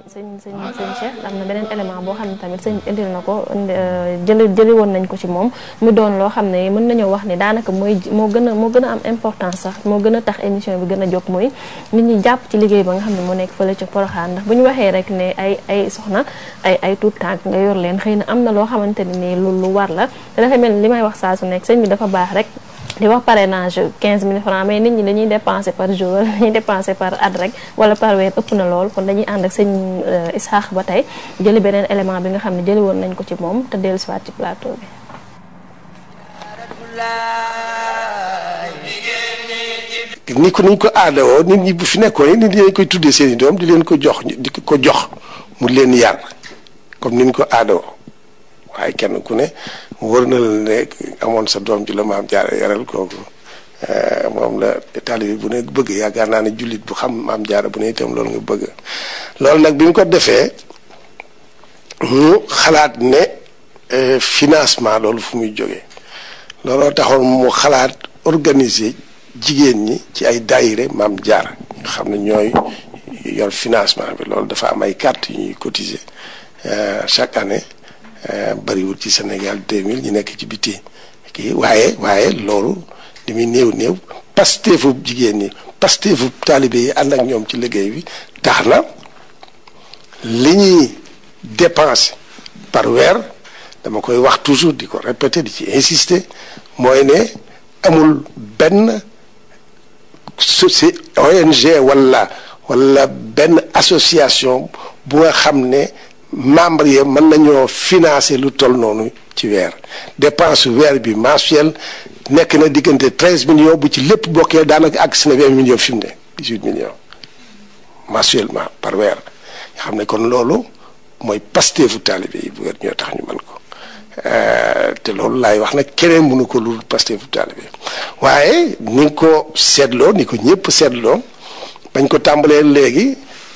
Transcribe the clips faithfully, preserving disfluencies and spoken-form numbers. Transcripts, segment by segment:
sëñ sëñ sëñ Cheikh am na beneen élément boo xam ne tamit sëñ indil na ko jëli jëli woon nañ ko ci moom mu doon loo xam ne mën nañoo wax ne daanaka mooy moo gën a moo gën a am importance sax moo gën a tax émission bi gën a jóg mooy nit ñi jàpp ci liggéey ba nga xam ne moo nekk fële ca Porokhane ndax bu ñu waxee rek ne ay ay soxna ay ay tuut tànk nga yor leen xëy na am na loo xamante ne nii lu lu war la te dafa mel ni li may wax saa su nekk sëñ bi dafa baax rek di wax parrainage quinze mille francs mais nit ñi dañuy dépenser par jour wala dañuy dépenser par at rek wala par weer ëpp na lool kon dañuy ànd ak sëñ Isaax ba tey jëli beneen élément bi nga xam ne jëli woon nañ ko ci moom te dellu siwaat ci plateau bi. ni ko niñ ko aadawoo nit ñi bu fi nekkoon nit ñi dañ koy tuddee seen i doom di leen ko jox di ko jox mu leen yar comme niñ ko aadawoo waaye kenn ku ne wër na la ne amoon sa doom ji la maam jaara yaral kooku moom la taalibe bu ne bëgg yaakaar naa ne jullit bu xam maam jaara bu ne itam loolu nga bëgg loolu nag bi mu ko defee mu xalaat ne financement loolu fu muy jógee looloo taxoon mu xalaat organiser jigéen ñi ci ay daayire maam jaara nga xam ne ñooy yor financement bi loolu dafa am ay carte yu ñuy cotiser chaque année bariwul ci Sénégal deux mille ñu nekk ci biti kii waaye waaye loolu li muy néew néew pasteefu jigéen ñi pasteefu taalibe yi ànd ak ñoom ci liggéey bi tax na li ñuy dépenser par weer dama koy wax toujours di ko répéter di ci insister mooy ne amul benn soci O N G wala wala benn association bu nga xam ne membre yi mën nañoo financer lu toll noonu ci weer dépense weer bi mensuel nekk na diggante treize millions bu ci lépp bokkee daanaka àgg si na vingt millions fi mu ne dix-huit millions mensuellement par weer nga xam ne kon loolu mooy pasteefu taalibe yi bu weer ñoo tax ñu mën ko te loolu laay wax nag keneen mënu ko lu pasteefu taalibe waaye ni nga ko seetloo ni ko ñëpp seetloo bañ ko tàmbalee léegi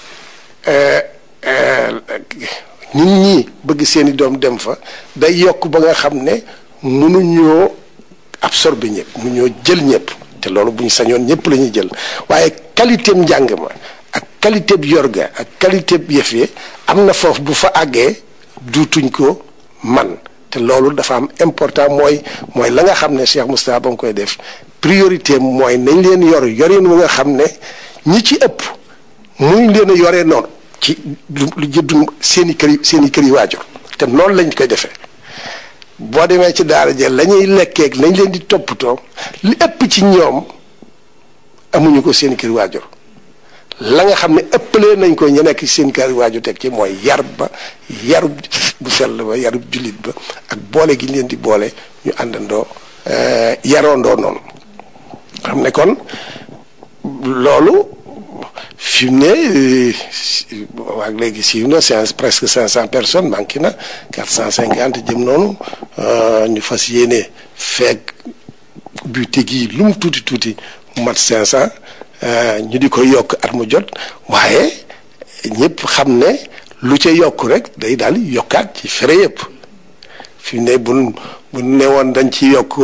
nit ñi bëgg seeni doom dem fa day yokk ba nga xam ne mënuñoo absorber ñëpp mënuñoo jël ñëpp te loolu bu ñu sañoon ñëpp la ñuy jël waaye qualité njàng ma ak qualité bi yor ga ak qualité bi yëf yi am na foofu bu fa àggee duutuñ ko man te loolu dafa am important mooy mooy la nga xam ne Cheikh Moustapha ba nga koy def priorité mooy nañ leen yor yorin wu nga xam ne ñi ci ëpp muñ leen a yoree noonu ci lu lu jëddu seen i kër yi seen i kër yi waajur te noonu lañ koy defee boo demee ci daara jël la ñuy lekkeeg lañ leen di toppatoo li ëpp ci ñoom amuñu ko seen i kër yi waajur la nga xam ne ëppalee nañ ko ñu nekk ci seen kër yi waajur teg ci mooy yar ba yarub bu sell ba yarub jullit ba ak boole gi leen di boole ñu àndandoo yaroondoo noonu xam ne kon loolu fi mu ne waa léegi siiw na c'est presque cinq cent personnes manqué na quatre cent cinquante jëm noonu ñu fas yéene feeg buté gi lu mu tuuti tuuti mu mat cinq cent ñu di ko yokk at mu jot waaye ñëpp xam ne lu ca yokk rek day daal yokkaat ci fere yëpp fi mu ne bu bu ne woon dañ ci yokk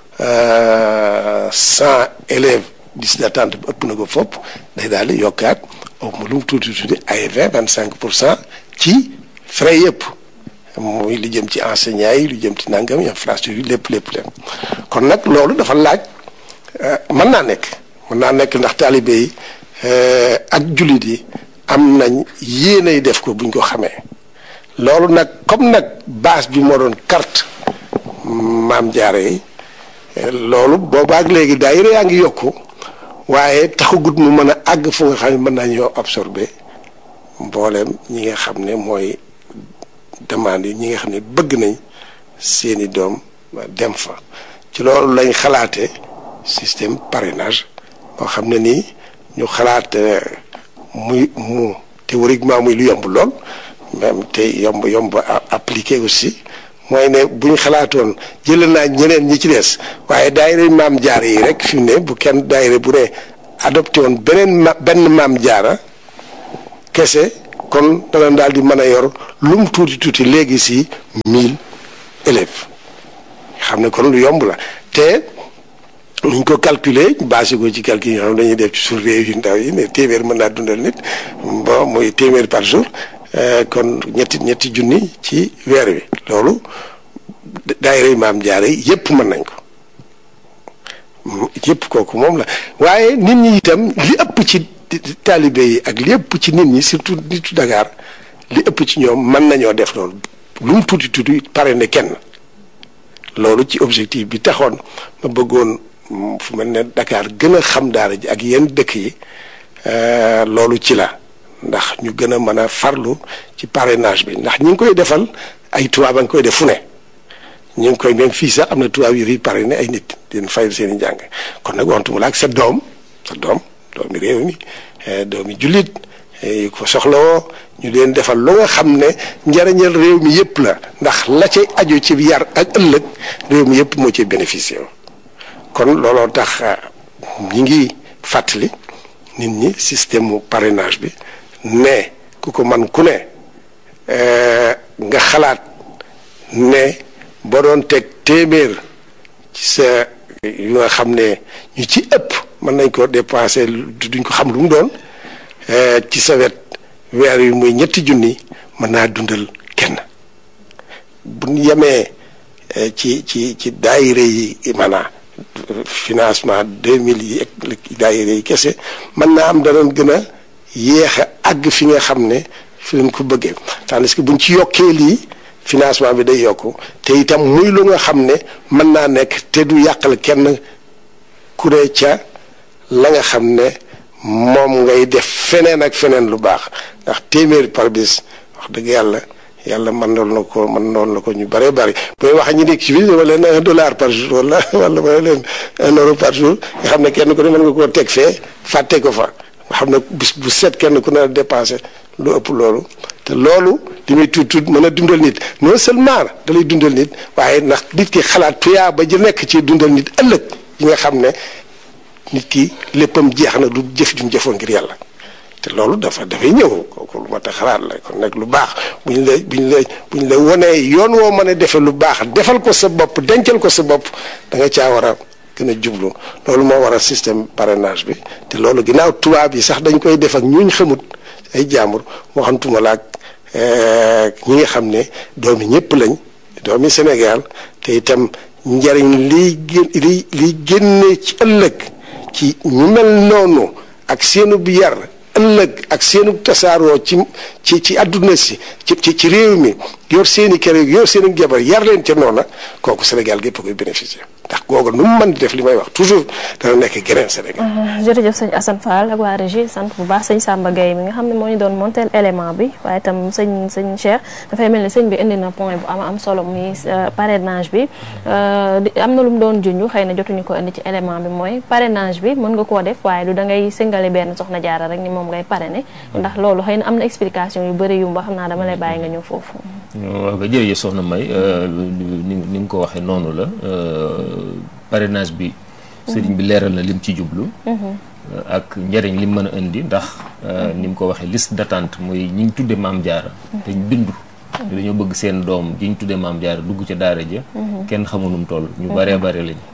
cent élèves liste d'attente bi ëpp na ko fopp day daal di yokkaat au mu lu mu tuuti tuuti ay vingt vingt cinq pour cent ci frais yëpp muy lu jëm ci enseignants yi lu jëm ci nangam infrastructure yi lépp lépp lépp kon nag loolu dafa laaj mën naa nekk mën naa nekk ndax taalibe yi ak jullit yi am nañ yéenay def ko buñ ko xamee loolu nag comme nag base bi moo doon carte maam jaare yi loolu boobaak léegi daayira yaa ngi yokku waaye taxagut mu mën a àgg fu nga xam ne mën nañoo absorber mbooleem ñi nga xam ne mooy demande yi ñi nga xam ne bëgg nañ seeni doom dem fa ci loolu lañ xalaate système parrainage boo xam ne nii ñu xalaat muy mu théoriquement muy lu yomb lool même te yomb yomb appliqué aussi mooy ne bu ñu xalaatoon jëlee naa ñeneen ñi ci des waaye daayira maam jaara yi rek fi mu ne bu kenn daayira bu ne adopté woon beneen ma benn maam jaara kese kon dana daal di mën a yor lu mu tuuti tuuti léegi si mille élèves xam ne kon lu yomb la te nuñ ko calculer basé ko ci calcul yoo xam dañuy def ci suñu réew yu ndaw yi ne téeméer mën naa dundal nit bon mooy téeméer par jour kon ñetti ñetti junni ci weer wi loolu daayira maam jaara yépp mën nañ ko yépp kooku moom la waaye nit ñi itam li ëpp ci taalibe yi ak li ëpp ci nit ñi surtout nitu Dakar li ëpp ci ñoom mën nañoo def loolu lu mu tuuti tuuti pare ne kenn loolu ci objectif bi taxoon ma bëggoon fu mel ne Dakar gën a xam daara ji ak yenn dëkk yi loolu ci la ndax ñu gën a mën a farlu ci parrainage bi ndax ñi ngi koy defal ay tubaab a ngi koy def fu ne ñu ngi koy même fii sax am na tubaab yu fi parrainé ay nit di leen fayal seen i njàng kon nag waxtu mu la ak sa doom sa doom doomi réew mi doomi jullit yi ko soxlawoo ñu leen defal lu nga xam ne njariñal réew mi yëpp la ndax la cay aju ci yar ak ëllëg réew mi yëpp moo ci bénéficié kon looloo tax ñi ngi fàttali nit ñi système mu parrainage bi ne ku ko man ku ne nga xalaat ne boo doon teg téeméer ci sa yu nga xam ne ñu ci ëpp mën nañ ko dépensé duñ ko xam lu mu doon ci sa wet weer yu muy ñetti junni mën naa dundal kenn bu ñu yemee ci ci ci daayira yi maanaam financement deux mille yi ak daayira yi kese mën naa am danoon gën a yéex a àgg fi nga xam ne fi leen ko bëggee tandis que buñ ci yokkee lii financement bi day yokku te itam muy lu nga xam ne mën naa nekk te du yàqal kenn ku ne ca la nga xam ne moom ngay def feneen ak feneen lu baax ndax téeméeri par bis wax dëgg yàlla yàlla mën noonu la ko mën noonu la ko ñu bëree bëri booy wax ñu nekk ci biir wala leen un dollar par jour wala wala wala leen un euro par jour nga xam ne kenn ku ne mën nga koo teg fee fàtte ko fa nga xam ne bis bu set kenn ku ne dépensé lu ëpp loolu te loolu li muy tuut tuut mën a dundal nit non seulement da lay dundal nit waaye ndax nit ki xalaat tuyaa ba ji nekk ci dundal nit ëllëg yi nga xam ne nit ki léppam jeex na du jëf jum jëfoon ngir yàlla te loolu dafa dafay ñëw kooku lu ma ta xalaat la kon nag lu baax bu ñu la bu ñu la bu ñu la wonee yoon woo mën a defee lu baax defal ko sa bopp dencal ko sa bopp da nga caa war a gën a jublu loolu moo war a système parrainage bi te loolu ginnaaw tubaab yi sax dañ koy def ak ñuñ xamut ay jaambur moo xam tuma la ak ñi nga xam ne doomi ñëpp lañ doomi Sénégal te itam njariñ liy gén li liy génne ci ëllëg ci ñu mel noonu ak seenu bi yar ëllëg ak seenu tasaaroo ci ci ci àdduna si ci ci ci réew mi yor seeni kër yor seeni jabar yar leen ca noona kooku Sénégal gépp koy bénéficier ndax googu nu mu mën di def li may wax toujours dana nekk geneen Sénégal. jërëjëf sëñ Assane Fall ak waa régie sant bu baax sëñ Samba Gueye mi nga xam ne moo ñu doon monteel élément bi waaye itam sëñ sëñ Cheikh dafay mel ni sëñ bi indi na point bu am am solo muy parrainage bi am na lu mu doon junj xëy na jotuñu ko indi ci élément bi mooy parrainage bi mën nga koo def waaye du da ngay singale benn soxna jaara rek ni moom ngay parrainer ndax loolu xëy na am na explication yu bëri yu mu wax xam naa dama lay bàyyi nga ñëw foofu. waaw nga jërëjëf soxna May ni ni nga ko waxee noonu la parrainage bi sëriñ bi leeral na lim ci jublu ak njëriñ lim mën a indi ndax ni mu ko waxee liste d'attente mooy ñi ñu tudde maam jaara te ñu bindu dañoo bëgg seen doom ji ñu tudde maam jaara dugg ca daara ja kenn xamu nu mu toll ñu baree bare lañ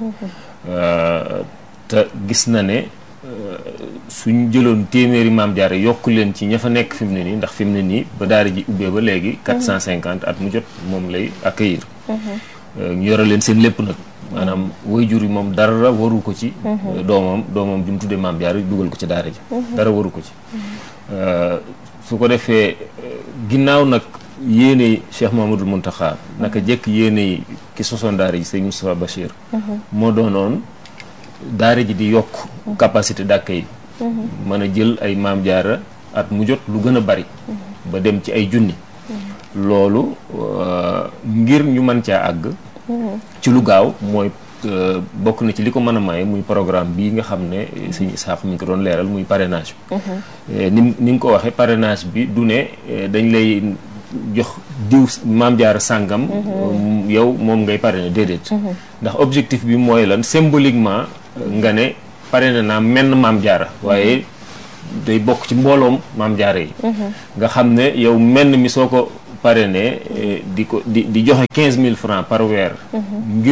te gis na ne suñ jëloon téeméeri maam jaara yokk leen ci ña fa nekk fi mu ne nii ndax fi mu ne nii ba daara ji ubbee ba léegi quatre cent cinquante at mu jot moom lay accueillir ñu yore leen seen lépp nag maanaam waajur yi moom dara waru ko ci doomam doomam ju mu tuddee maam jaara dugal ko ci daara ji dara waru ko ci su ko defee ginnaaw nag yéene Cheikh Mamadou Mountakha naka jekk yéene yi ki sosoon daara ji sëñ Moustapha Bachir moo doonoon daara ji di yokk capacité d'accueil mën a jël ay maam jaara at mu jot lu gën a bari ba dem ci ay junni loolu ngir ñu mën caa àgg ci lu gaaw mooy bokk na ci li ko mën a maye muy programme bii nga xam ne sëñ Isaax mi ngi ko doon leeral muy parrainage bi ni ni nga ko waxee parrainage bi du ne dañ lay jox diw maam jaara sàngam yow moom ngay parrainer déedéet ndax objectif bi mooy lan symboliquement nga ne parrainé naa menn maam jaara waaye day bokk ci mbooloom maam jaara yi nga xam ne yow menn mi soo ko parrainé di ko di di joxe quinze mille francs par weer ngir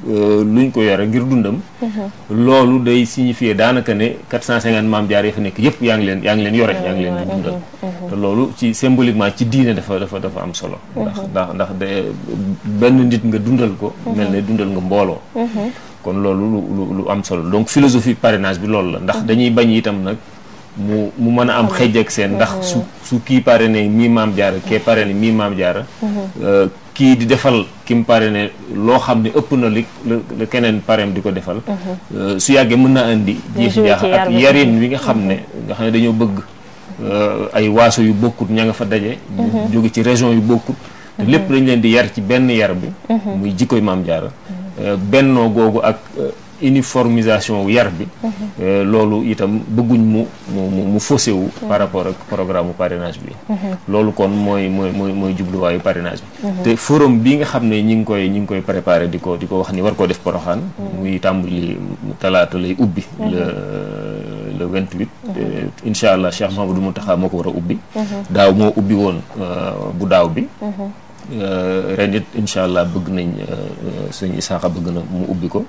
luñ ko yore ngir dundam loolu day signifier daanaka ne quatre cent cinquante maam jaar yi fa nekk yëpp yaa ngi leen yaa ngi leen yore yaa ngi leen di dundal te loolu ci symboliquement ci diine dafa dafa dafa am solo ndax ndax ndax de benn nit nga dundal ko mel ne dundal nga mbooloo kon loolu lu lu am solo donc philosophie parrainage bi loolu la ndax dañuy bañ itam nag mu mu mën a am xëj ak seen ndax su su kii parrainé mii maam jaara kee parrainé mii maam jaara kii di defal ki mu parrainé loo xam ne ëpp na li la keneen parrain di ko defal su yàggee mën na indi jiixi jaax ak yarin wi nga xam ne nga xam ne dañoo bëgg ay waaso yu bokkut ña nga fa daje jóge ci région yu bokkut te lépp dañ leen di yar ci benn yar bi muy jikkoy maam jaara bennoo googu ak uniformisation yar bi loolu itam bëgguñ mu mu mu faussé wu par rapport ak programme mu parrainage bi loolu kon mooy mooy mooy mooy jubluwaayu parrainage bi te forum bi nga xam ne ñi ngi koy ñi ngi koy préparé di ko di ko wax ni war koo def Porokhane muy tàmbali talaata lay ubbi le le vingt-huit incha allah Cheikh Mouhamadou Mountakha moo ko war a ubbi daaw moo ubbi woon bu daaw bi ren it incha allah bëgg nañ sëñ Isaaxa bëgg na mu ubbi ko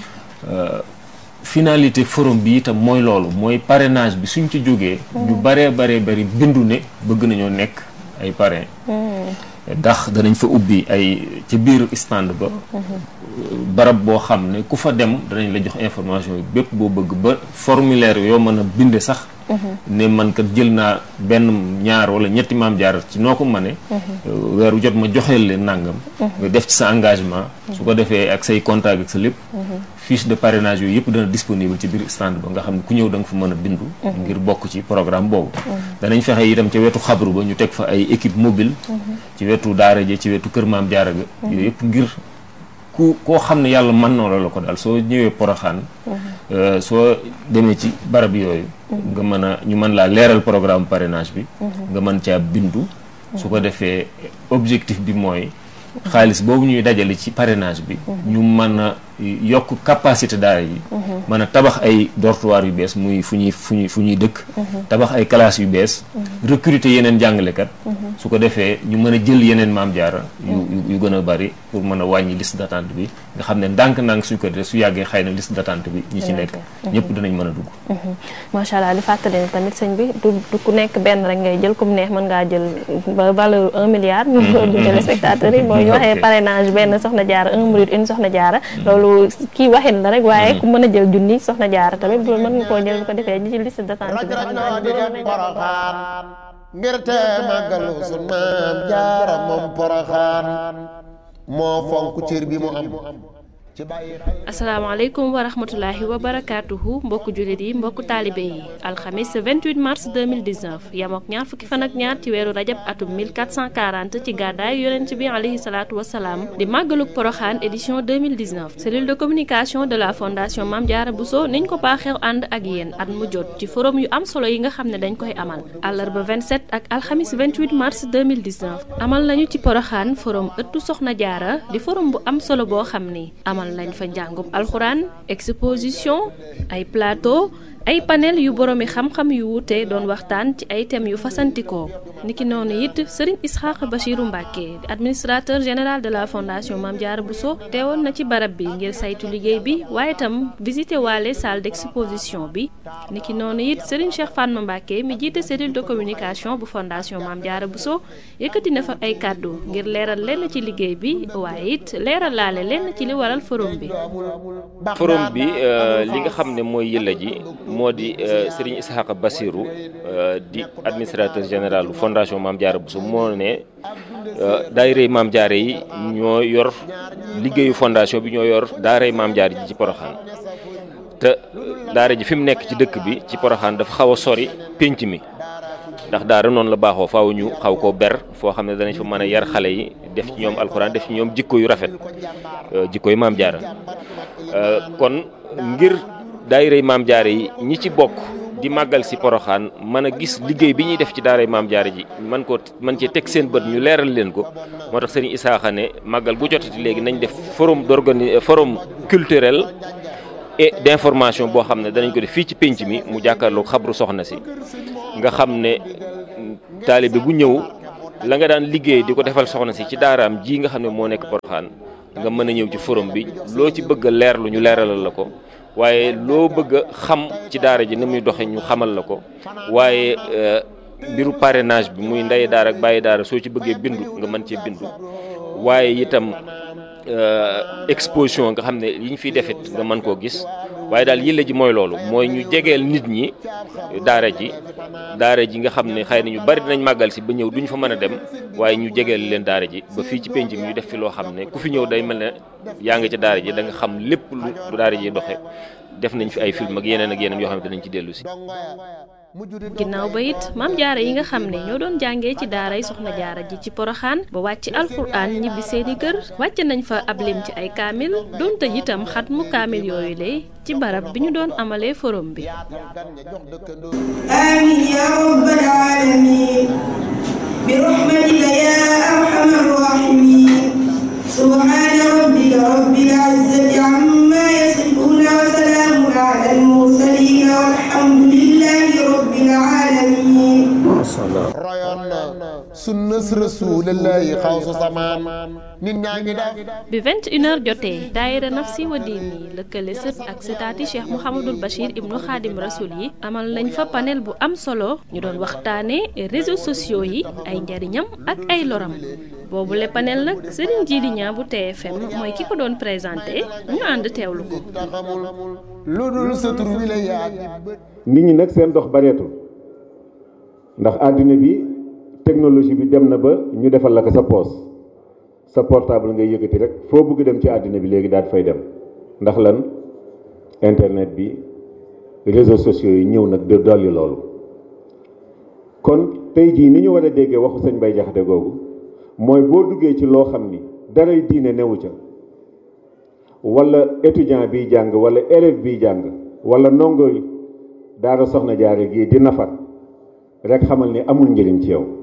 finalité forum bi itam mooy loolu mooy parrainage bi suñ ci jógee ñu baree baree bari bindu ne bëgg nañoo nekk ay parrain ndax danañ fa ubbi ay ci biir stand ba barab boo xam ne ku fa dem danañ la jox information yi bépp boo bëgg ba formulaire yoo mën a binde sax ne man kat jël naa benn ñaar wala ñetti maam jaar ci noo ko mane weeru jot ma joxeel leen nàngam nga def ci sa engagement su ko defee ak say contact ak sa lépp fiche de parrainage yooyu yëpp dana disponible ci biir stand ba nga xam ne ku ñëw da nga fa mën a bindu ngir bokk ci programme boobu danañ fexe itam ca wetu xabru ba ñu teg fa ay équipe mobile ci wetu daara ji ci wetu kër maam jaara ga yooyu yëpp ngir ku koo xam ne yàlla mën na la ko daal soo ñëwee Porokhane soo demee ci barab yooyu nga mën a ñu mën laa leeral programme parrainage bi nga mën caa bindu su ko defee objectif bi mooy xaalis boobu ñuy dajale ci parrainage bi ñu mën a yokk capacité daara yi mën a tabax ay dortoir yu bees muy fu ñuy fu ñuy fu ñuy dëkk tabax ay classes yu bees recruter yeneen jàngalekat su ko defee ñu mën a jël yeneen maam jaara yu yu gën a bari pour mën a wàññi liste d'attente bi nga xam ne ndànk-ndànk suñ ko defee su yàggee xëy na liste d'attente bi ñi ci nekk ñëpp dinañ mën a dugg macha allah li fàttali ne tamit sëñ bi du du ku nekk benn rek ngay jël comme neex mën ngaa jël ba valeur un milliard ñu du téléspectateurs yi mooy ñu waxee parrainage benn soxna jaara un minute une soxna jaara loolu kii waxin la rek waaye ku mën a jël junni soxna jaara tamit loolu mën nga koo jël bu ko defee ñu ci liste d'attente bi ngir te màggalu sun maam jaara moom Porokhane moo fonk cër bi mu am asalaamaaleykum wa rahmatulahi wa barakaatuhu mbokku jullit yi mbokku taalibe yi alxamis vingt-huit mars deux mille dix-neuf yam ak ñaar fukki fan ak ñaar ci weeru rajab atum mille quatre cent quarante ci gàddaay yonent bi alayhi salaatu wasalaam di màggaluk Porokhane édition deux mille dix-neuf cellule de communication de la fondation Mame Diarra Bousso niñ ko baaxew ànd ak yéen at mu jot ci forum yu am solo yi nga xam ne dañ koy amal àllarba vingt-sept ak alxamis vingt-huit mars deux mille dix-neuf amal nañu ci Porokhane forum ëttu Soxna Jaara di forum bu am solo boo xam ni amal lañ fa njàngum alxuraan exposition ay plateau ay panel yu boroomi xam-xam yu wuute doon waxtaan ci ay thèmes yu fasantikoo niki noonu it Serigne Isaaxa Bachirou Mbacké administrateur général de la fondation Mame Diarra Bousso teewoon na ci barab bi ngir saytu liggéey bi waaye itam visité waale salle d'exposition bi niki noonu it Serigne Cheikh Fatma Mbacké mi jiite cellule de communication bu fondation Mame Diarra Bousso yëkkati na fa ay kàddu ngir leeral lenn ci liggéey bi waaye it leeral laale lenn ci li waral forum bi. forum bi li nga xam ne mooy yëlla ji moo di Serigne Isaaxa Bachirou di administrateur général fondation Mame Diarra Bousso moo ne daayira Mame Diarra yi ñoo yor liggéeyu fondation bi ñoo yor daara Mame Diarra ji ci Porokhane te daara ji fi mu nekk ci dëkk bi ci Porokhane dafa xaw a sori pénc mi ndax daara noonu la baaxoo faaw ñu xaw koo ber foo xam ne danañ fa mën a yar xale yi def ci ñoom alxuraan def ci ñoom jikko yu rafet jikko yu Mame Diarra kon ngir daayira Mame Diarra yi ñi ci bokk di màggal si Porokhane mën a gis liggéey bi ñuy def ci daara Mame Diarra ji man ko man cee teg seen bët ñu leeral leen ko moo tax Serigne Isaaxa ne màggal gu jotati léegi nañ def forum d'organi forum culturel et d'information boo xam ne danañ ko def fii ci pénc mi mu jàkkaarloog xabru soxna si nga xam ne taalibe bu ñëw la nga daan liggéey di ko defal soxna si ci daaraam ji nga xam ne moo nekk Porokhane nga mën a ñëw ci forum bi loo ci bëgg a leerlu ñu leeralal la ko waaye loo bëgg a xam ci daara ji ni muy doxe ñu xamal la ko waaye mbiru parrainage bi muy ndey daara ak bàyyi daara soo ci bëggee bindu nga mën cee bindu waaye itam exposition nga xam ne yi ñu fiy defit nga mën koo gis waaye daal yële ji mooy loolu mooy ñu jegeel nit ñi daara ji daara ji nga xam ne xëy na ñu bari dinañ màggal si ba ñëw duñ fa mën a dem waaye ñu jegeel leen daara ji ba fii ci penc mi ñu def fi loo xam ne ku fi ñëw day mel ne yaa ngi ca daara ji da nga xam lépp lu daara ji doxe def nañ fi ay film ak yeneen ak yeneen yoo xam ne dinañ ci dellu si. ginnaaw ba it maam jaara yi nga xam ne ñoo doon jàngee ci daaray soxna jaara ji ci poroxaan ba wàcc alxuraan ñibbi seeni kër wàcc nañ fa ab lim ci ay kaamil doon tëj itam xat mu kaamil yooyu lay ci barab bi ñu doon amalee forum bi. amiin yaa rabbal aalamiin bi rahmatika yaa arhamar raahimiin subhaana rabbika rabbil izzati ammaa yasifuun wa salaamun alal mursaliin walhamdulillaahi rabbil aalamiin. royoon na sunnas rasuulillaahi xawsu zamaan nit ñaa ngi def. bi vingt et une heures jotee daayira Nafsi wa Diini lëkkale sët ak sëtaati Cheikh Mouhamadul Bachir ibnu Xaadim Rasul yi amal nañ fa panel bu am solo ñu doon waxtaanee réseaux sociaux yi ay njariñam ak ay loram boobu le panel nag Serigne Djily Niang bu T F M mooy ki ko doon présenté ñu ànd teewlu ko. lu dul sa tur wi la yaag. nit ñi nag seen dox bareetul ndax àddina bi technologie bi dem na ba ñu defal la ko sa poos sa portable ngay yëkkati rek foo bëgg dem ci àddina bi léegi daal fay dem ndax lan internet bi réseaux sociaux yi ñëw nag de dolli loolu kon tey jii ni ñu war a déggee waxu sëñ Bay Jaxate googu mooy boo duggee ci loo xam ni daray diine newu ca wala étudiant biy jàng wala élève biy jàng wala ndongo daara soxna jaare gii di nafar rek xamal ni amul njëriñ ci yow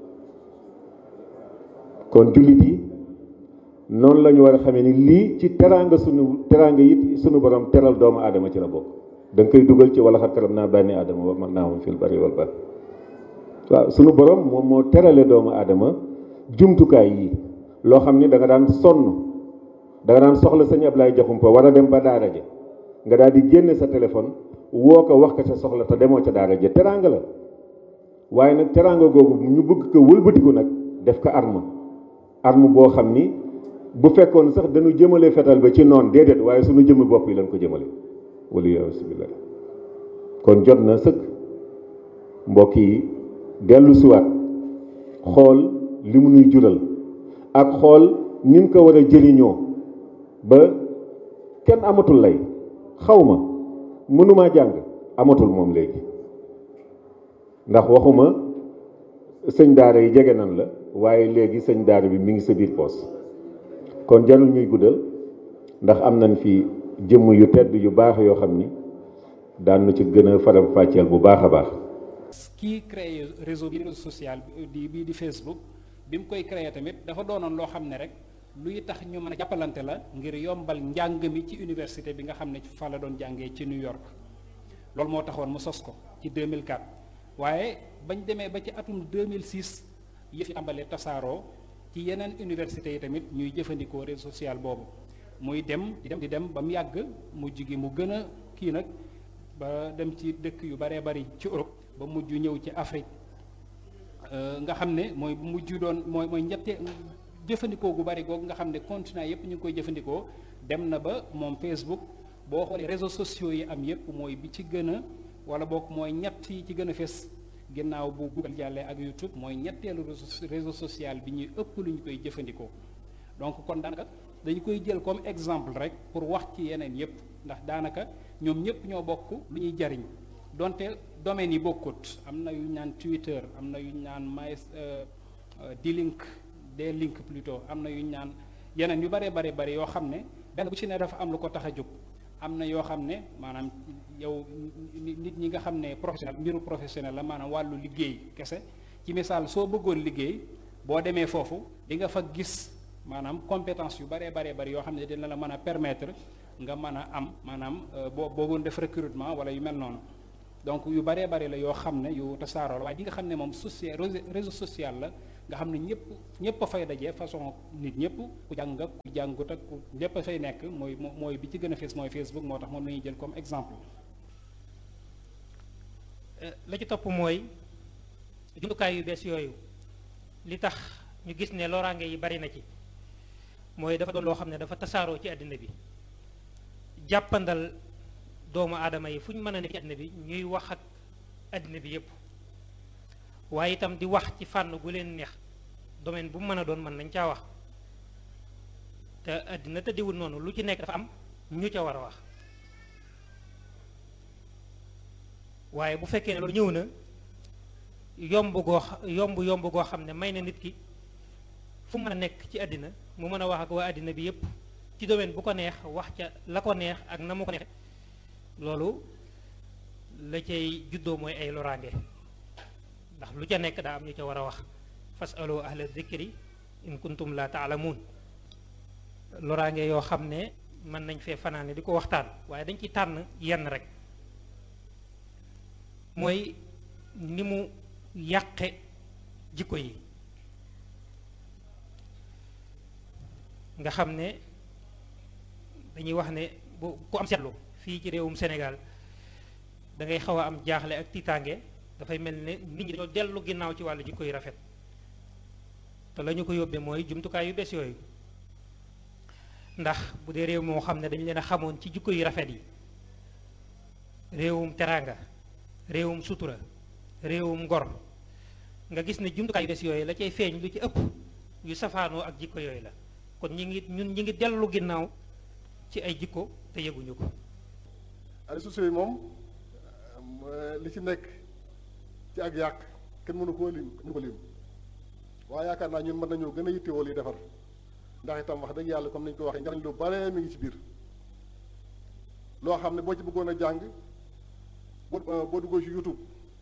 kon jullit yi noonu la ñu war a xamee ni lii ci teraanga sunu teraanga it sunu borom teral doomu aadama ci la bokk da nga koy dugal ci wala xat karam naa bànni aadama wa man naa moom fil bari wal bahr waaw sunu borom moom moo terale doomu aadama jumtukaay yi loo xam ni da nga daan sonn da nga daan soxla sëñ Ablaye Jaxumpa war a dem ba daara ja nga daal di génne sa téléphone woo ko wax ko sa soxla te demoo ca daara ja teraanga la waaye nag teraanga googu ñu bëgg ko wëlbatiku nag def ko arme arme boo xam ni bu fekkoon sax dañu jëmale fetal ba ci noon déedéet waaye suñu jëmmi bopp yi lañ ko jëmale wala yasubillah kon jot na sëkk mbokk yi dellu siwaat xool li mu nuy jural ak xool ni mu ko war a jëriñoo ba kenn amatul lay xaw ma mënumaa jàng amatul moom léegi ndax waxuma sëñ daara yi jege nan la waaye léegi sëñ daara bi mi ngi sa biir poos kon jarul ñuy guddal ndax am nañ fi jëmm yu tedd yu baax yoo xam ni daan na ci gën a faram fàcceel bu baax a baax. kii créé réseau bi réseau social bi bii di Facebook bi mu koy créé tamit dafa doonoon loo xam ne rek luy tax ñu mën a jàppalante la ngir yombal njàng mi ci université bi nga xam ne fa la doon jàngee ci New York loolu moo taxoon mu sos ko ci deux mille quatre waaye bañ demee ba ci atum deux mille six yëf yi tàmbalee tasaaroo ci yeneen université yi tamit ñuy jëfandikoo réseau social boobu muy dem di dem di dem ba mu yàgg mujj gi mu gën a kii nag ba dem ci dëkk yu baree bari ci Europe ba mujj ñëw ci Afrique nga xam ne mooy mujj doon mooy mooy ñette jëfandikoo gu bari googu nga xam ne continent yépp ñu ngi koy jëfandikoo dem na ba moom Facebook boo xoolee réseaux sociaux yi am yépp mooy bi ci gën a wala boog mooy ñett yi ci gën a fes ginnaaw bu Google jàllee ak YouTube mooy ñetteelu réseau social bi ñuy ëpp lu ñu koy jëfandikoo donc kon daanaka dañu koy jël comme exemple rek pour wax ci yeneen yépp ndax daanaka ñoom ñépp ñoo bokk lu ñuy jariñ donte domaines yi bokkut am na yu ñu naan Twitter am na yu ñu naan my D-Link D-Link plutôt am na yu ñu naan yeneen yu bare bare bare yoo xam ne benn bu ci ne dafa am lu ko tax a jóg am na yoo xam ne maanaam yow nit ñi nga xam ne professionnel mbiru professionnel la maanaam wàllu liggéey kese ci misaal soo bëggoon liggéey boo demee foofu di nga fa gis maanaam compétence yu baree baree bari yoo xam ne dina la mën a permettre nga mën a am maanaam boo boogoon def recrutement wala yu mel noonu donc yu baree bari la yoo xam ne yu tasaaroo la waaye di nga xam ne moom social réseau social la nga xam ne ñëpp ñëpp a fay daje façon nit ñëpp ku jàng ak ku jàngut ak ku ñëpp a fay nekk mooy mooy bi ci gën a fees mooy Facebook moo tax moom la ñuy jël comme exemple. la ci topp mooy jumtukaay yu bees yooyu li tax ñu gis ne loraange yi bari na ci mooy dafa doon loo xam ne dafa tasaaroo ci àddina bi jàppandal doomu aadama yi fu ñu mën a nekk ci àddina bi ñuy wax ak àddina bi yépp waaye itam di wax ci fànn gu leen neex domaine bu mu mën a doon mën nañ caa wax te àddina tëddiwul noonu lu ci nekk dafa am ñu ca war a wax waaye bu fekkee ne loolu ñëw na yomb goo yomb yomb goo xam ne may na nit ki fu mën a nekk ci àddina mu mën a wax ak waa àddina bi yépp ci domaine bu ko neex wax ca la ko neex ak na mu ko neexe loolu la cay juddoo mooy ay loraange ndax lu ca nekk daa am ñu ca war a wax fasalu ahla dhikri in kuntum la taalamuun loraange yoo xam ne mën nañ fee fanaane di ko waxtaan waaye dañ ci tànn yenn rek mooy ni mu yàqe jikko yi nga xam ne dañuy wax ne bu ku am seetlu fii ci réewum Sénégal da ngay xaw a am jaaxle ak tiitaange dafay mel ne nit ñi dañoo dellu ginnaaw ci wàllu jikko yu rafet te la ñu ko yóbbee mooy jumtukaay yu bees yooyu ndax bu dee réew moo xam ne dañu leen a xamoon ci jikko yu rafet yi réewum teraanga réewum sutura réewum ngor nga gis ne jumtukaay yu bees yooyu la cay feeñ lu ci ëpp yu safaanoo ak jikko yooyu la kon ñi ngi ñun ñi ngi dellu ginnaaw ci ay jikko te yëguñu ko. réseaux sociaux yi moom li ci nekk ci ak yàq kenn mënu koo lim mënu ko lim waaye yaakaar naa ñun mën nañoo gën a yittewoo li defar ndax itam wax dëgg yàlla comme nañu ko waxee njariñ lu bare mi ngi ci biir loo xam ne boo ci bëggoon a jàng boo boo duggoo ci YouTube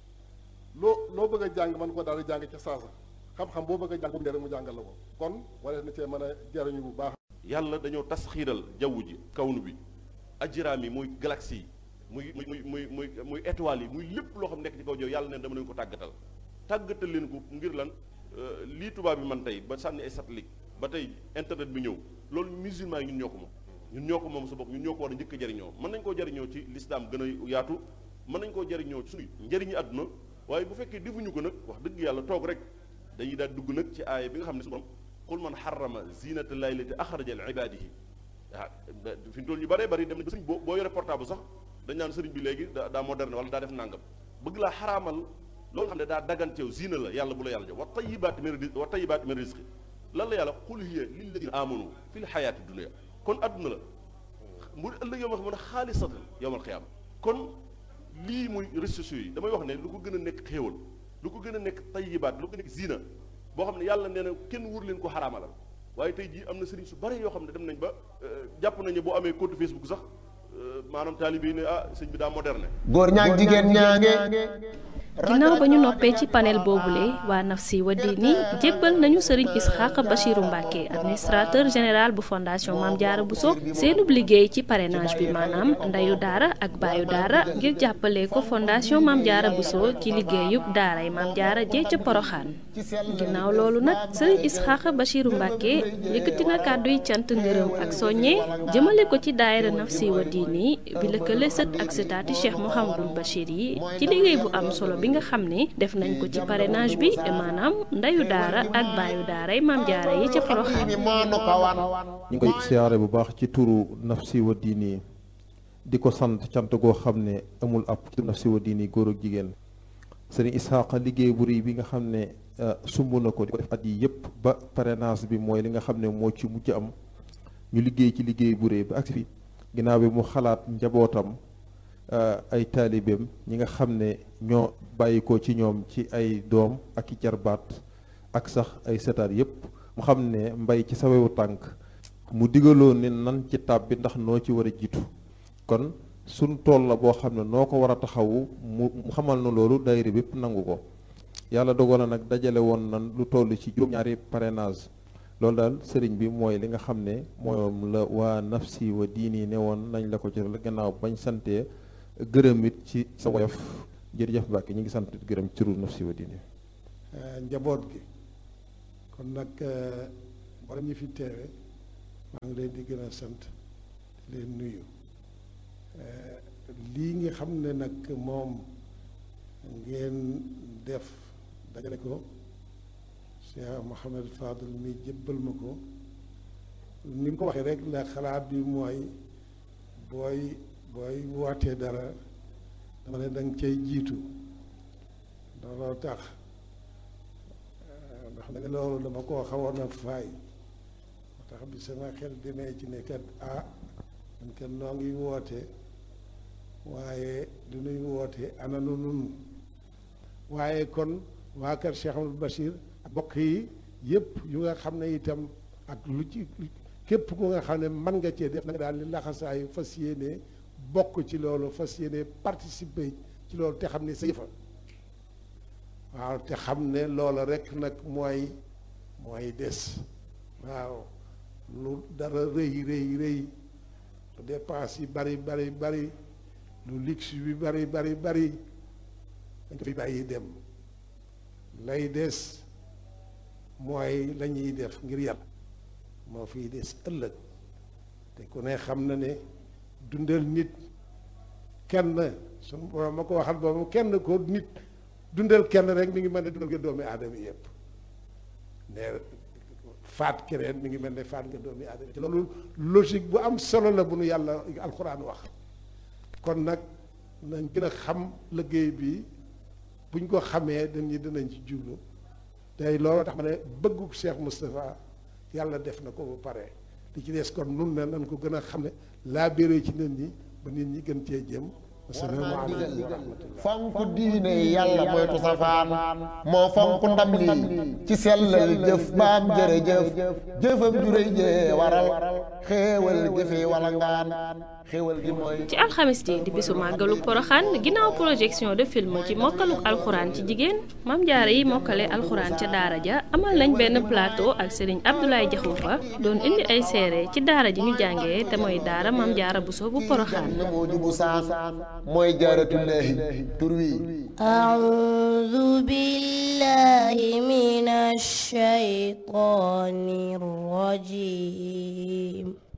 loo loo bëgg a jàng mën ko daal di jàng ca saasa xam-xam boo bëgg a jàng bu mu jàngal la ko kon wala na cee mën a jariñu bu baax. yàlla dañoo tas xiiral jaww ji kawnu bi ajiraam yi muy galaxie yi muy muy muy muy muy étoiles yi muy lépp loo xam nekk ci kaw jaww yàlla neen dama leen ko tàggatal tàggatal leen ko ngir lan lii tubaab bi man tey ba sànni ay satellite ba tey internet bi ñëw loolu musulman yi ñun ñoo ko moom ñun ñoo ko moom sa bopp ñun ñoo ko war a njëkk a jariñoo mën nañ koo jariñoo ci l'islam gën a yaatu mën nañ koo jariñoo ci suñu njëriñu àdduna waaye bu fekkee defuñu ko nag wax dëgg yàlla toog rek dañuy daal dugg nag ci aaya bi nga xam ne su borom qul man xarama zinata llahi allati axraja li ibadihi ah fi mu toll ñu bëree bëri dem nañ ba sëriñ boo boo yore portable sax dañ naan sëriñ bi léegi daa daa moderne wala daa def nàngam bëgg laa xaraamal loolu xam ne daa daganteew zina la yàlla bu la yàlla jox wa tayibaati min rizqi wa tayibaati min rizqi lan la yàlla qul hiya lilladina amanu fi l xayaati dunia kon adduna la mu ëllëg yow ma xam ne xaalisatan yowmal xiyaama kon lii muy réseaux sociaux yi damay wax ne lu ko gën a nekk xéewal lu ko gën a nekk tayibaat lu ko nekk zina boo xam ne yàlla nee na kenn wur leen ko xaraamalal waaye tey jii am na sëriñ su bari yoo xam ne dem nañ ba jàpp nañu boo amee compte Facebook sax maanaam taalibe yi ne ah sëñ bi daa moderne. góor ñaag jigéen ñaange. ginnaaw ba ñu noppee ci panel boobule waa Nafsi wa Diini jébbal nañu Serigne Isxaaq Bachiru Mbacke administrateur général bu fondation Mame Diarra Bousso seenub liggéey ci parrainage bi maanaam ndeyu daara ak baayu daara ngir jàppale ko fondation Mame Diarra Bousso ci liggéeyub daaray Mame Diarra jee ca Poroxaan ginnaaw loolu nag Serigne Isxaaq Bachiru Mbacke yëkkati na kàdduy cant ngërëm ak soññe jëmale ko ci daayira Nafsi wa Diini bi lëkkale sët ak sëtaati Cheikh Mouhamadul Bachir yi ci liggéey bu am solo bi nga xam ne def nañ ko ci parrainage bi maanaam ndeyu daara ak baayu daara yi Mame Diarra yi ca Porokhane. ñu ngi koy siyaare bu baax ci turu Nafsi wa Diini di ko sant cant goo xam ne amul ab ci Nafsi wa Diini góor ak jigéen Serigne Isxaaq liggéey bu rëy bi nga xam ne sumb na ko di ko def at yi yëpp ba parrainage bi mooy li nga xam ne moo ci mujj am ñu liggéey ci liggéey bu rëy ba agsi fi ginnaaw bi mu xalaat njabootam ay taalibeem ñi nga xam ne ñoo bàyyi ko ci ñoom ci ay doom ak i jarbaat ak sax ay setaat yépp mu xam ne mbay ci sawewu tànk mu digaloon ne nan ci tàbbi ndax noo ci war a jiitu kon suñ tool la boo xam ne noo ko war a taxawu mu xamal na loolu daayira bépp nangu ko yàlla dogal na nag dajale woon nan lu toll ci juróom-ñaari parrainage loolu daal sëriñ bi mooy li nga xam ne moom la waa Nafsi wa Diini ne woon nañ la ko ci gannaaw bañ santee gërëm it ci sa woyof jërëjëf Mbacke ñu ngi sant gërëm ci turu Nafsi wa Diini. njaboot gi kon nag borom ñi fi teewe maa ngi leen di gën a sant di leen nuyu lii nga xam ne nag moom ngeen def dajale ko Cheikh Mouhamed Fadel mi jébbal ma ko ni mu ko waxee rek la xalaat bi mooy booy booy wootee dara dama ne danga cay jiitu looloo tax ndax nag loolu dama koo xawoon a faay moo tax bi sama xel demee ci ne kat ah man kat noo ngi woote waaye du nuy woote ana nu nun waaye kon waa kër Cheikh Amadou Bachir ak bokk yi yëpp yu nga xam ne itam ak lu ci képp ku nga xam ne mën nga cee def na nga daal li laxasaayu fas yéene bokk ci loolu fas yéene participer ci loolu te xam ne sa yëfa waaw te xam ne loola rek nag mooy mooy des waaw lu dara rëy rëy rëy lu dépense yi bari bari bari lu luxe bi bari bari bari dañ ko fi bàyyi dem lay des mooy la ñuy def ngir yàlla moo fiy des ëllëg te ku ne xam na ne dundal nit kenn suñu borom ma ko waxal boobu kenn ko nit dundal kenn rek mi ngi mel ne dundal nga doomi aadama yëpp ne faat keneen mi ngi mel ne faat nga doomi aadama te loolu logique bu am solo la bu nu yàlla alxuraan wax kon nag nañ gën a xam liggéey bi buñ ko xamee dañuy dinañ ci jublu tey loolu tax ma ne bëggu Cheikh Moustapha yàlla def na ko ba pare li ci des kon nun ne nañ ko gën a xam ne laa béré ci nit ñi ba nit ñi gën cee jëm asalaamaaleykum wa rahmatullah fonk diine yàlla moytu safaan moo fonk ndam lii ci sellal jëf baam jërëjëf jëfam juréy jee waral xéewal gi fi wala ngaan xéewal gi mooy ci alxamis ji di bisu màggalu poroxaan ginnaaw projection de film ci mokkaluk alxuraan ci jigéen Maam Jaara yi mokkale alxuraan ca daara ja amal nañ benn plateau ak Serigne Abdoulaye Diakhoumpa doon indi ay seere ci daara ji ñu jàngee te mooy daara Maam Jaara Buso bu poroxaan mooy jaaratullaahi tur wi a'uuzu billaahi minash shaytaanir rajiim